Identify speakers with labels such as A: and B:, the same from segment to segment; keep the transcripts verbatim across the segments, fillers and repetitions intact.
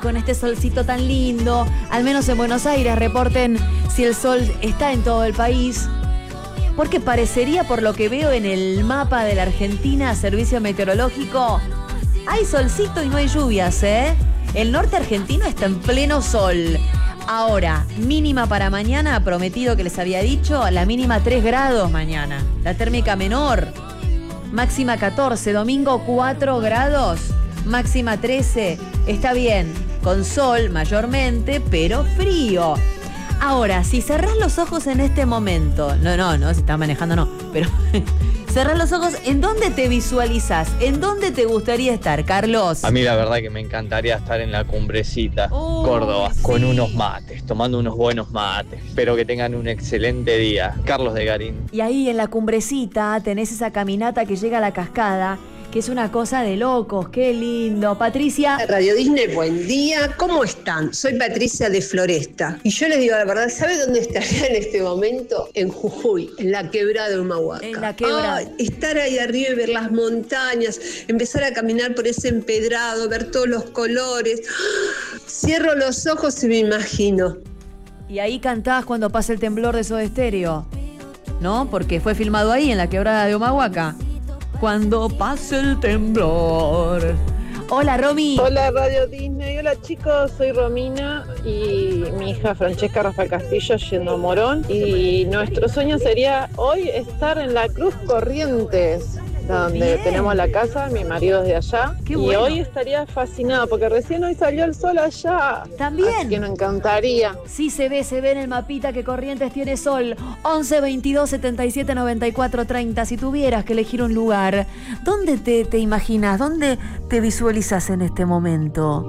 A: con este solcito tan lindo, al menos en Buenos Aires, reporten si el sol está en todo el país. Porque parecería, por lo que veo en el mapa de la Argentina, servicio meteorológico, hay solcito y no hay lluvias, ¿eh? El norte argentino está en pleno sol. Ahora, mínima para mañana, prometido que les había dicho, la mínima tres grados mañana. La térmica menor, máxima catorce, domingo cuatro grados, máxima trece. Está bien, con sol mayormente, pero frío. Ahora, si cerrás los ojos en este momento, no, no, no, se está manejando, no, pero cerrás los ojos, ¿en dónde te visualizás? ¿En dónde te gustaría estar, Carlos?
B: A mí la verdad que me encantaría estar en la cumbrecita,
A: oh,
B: Córdoba,
A: sí.
B: con unos mates, tomando unos buenos mates. Espero que tengan un excelente día. Carlos de Garín.
A: Y ahí en la cumbrecita tenés esa caminata que llega a la cascada, que es una cosa de locos, qué lindo. Patricia.
C: Radio Disney, buen día, ¿cómo están? Soy Patricia de Floresta y yo les digo la verdad, ¿sabe dónde estaría en este momento? En Jujuy, en la quebrada de Humahuaca.
A: En la quebrada.
C: Ay, estar ahí arriba y ver las montañas, empezar a caminar por ese empedrado, ver todos los colores. Cierro los ojos y me imagino.
A: Y ahí cantás cuando pasa el temblor de Soda Stereo, ¿no? Porque fue filmado ahí, en la quebrada de Humahuaca. Cuando pase el temblor. Hola, Romy.
D: Hola, Radio Disney. Hola, chicos. Soy Romina y mi hija Francesca Rafael Castillo yendo a Morón. Y nuestro sueño sería hoy estar en la Cruz Corrientes, donde
A: Bien.
D: tenemos la casa, mi marido es de allá.
A: Qué
D: y
A: bueno.
D: hoy estaría fascinado porque recién hoy salió el sol allá.
A: También.
D: Así que me encantaría.
A: Sí, se ve, se ve en el mapita que Corrientes tiene sol. once, veintidós, setenta y siete, noventa y cuatro, treinta. Si tuvieras que elegir un lugar, ¿dónde te, te imaginas? ¿Dónde te visualizas en este momento?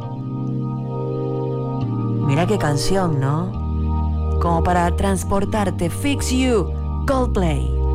A: Mirá qué canción, ¿no? Como para transportarte. Fix You, Coldplay.